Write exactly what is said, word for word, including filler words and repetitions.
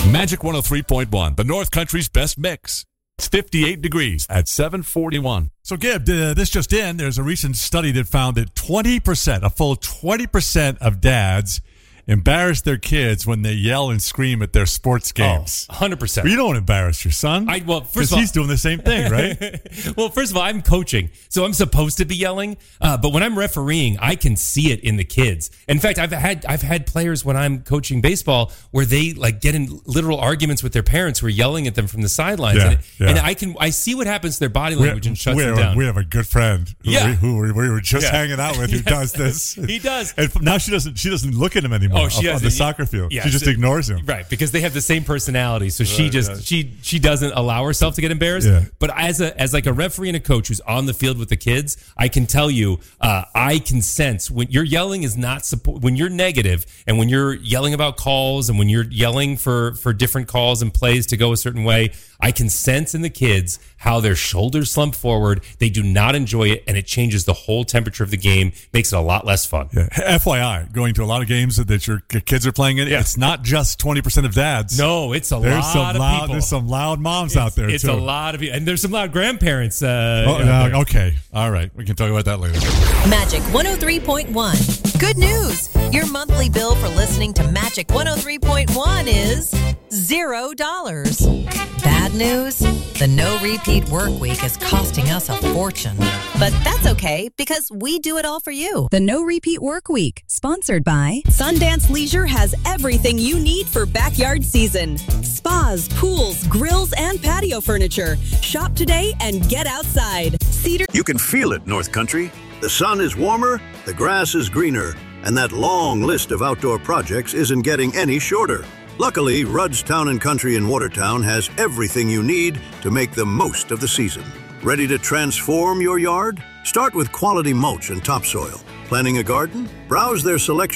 Magic one oh three point one, the North Country's best mix. It's fifty-eight degrees at seven forty-one. So, Gib, uh, this just in, there's a recent study that found that twenty percent, a full twenty percent of dads embarrass their kids when they yell and scream at their sports games. Oh, one hundred percent. Well, you don't embarrass your son. I, well, first Because of all, he's doing the same thing, right? Well, first of all, I'm coaching, so I'm supposed to be yelling. Uh, but when I'm refereeing, I can see it in the kids. In fact, I've had I've had players when I'm coaching baseball where they like get in literal arguments with their parents who are yelling at them from the sidelines, Yeah, and, it, yeah. and I can I see what happens to their body language we, and shuts we, them have, down. we have a good friend who, Yeah. we, who we, we were just Yeah. hanging out with who does this. He does. And now she doesn't she doesn't look at him anymore Oh, she on, on doesn't. the soccer field. Yeah, she just so- ignores him. Right, because they have the same personality, so she Right, just right. she she doesn't allow herself to get embarrassed. Yeah. But as a as like a referee and a coach who's on the field with the kids, I can tell you, uh, I can sense when your yelling is not suppo- when you're negative and when you're yelling about calls and when you're yelling for for different calls and plays to go a certain way. I can sense in the kids how their shoulders slump forward. They do not enjoy it, and it changes the whole temperature of the game, makes it a lot less fun. Yeah. F Y I, going to a lot of games that, that your kids are playing in, Yeah. it's not just twenty percent of dads. No, it's a There's lot some of loud, people. There's some loud moms out there, It's too. a lot of, and there's some loud grandparents. Uh, Oh, out there. no, okay. All right. We can talk about that later. Magic one oh three point one. Good news. Your monthly bill for listening to Magic one oh three point one is zero dollars. Bad news? The no repeat work week is costing us a fortune. But that's okay because we do it all for you. The No Repeat Work Week, sponsored by Sundance Leisure, has everything you need for backyard season. Spas, pools, grills, and patio furniture. Shop today and get outside. Cedar. You can feel it, North Country. The sun is warmer, the grass is greener, and that long list of outdoor projects isn't getting any shorter. Luckily, Rudd's Town and Country in Watertown has everything you need to make the most of the season. Ready to transform your yard? Start with quality mulch and topsoil. Planning a garden? Browse their selection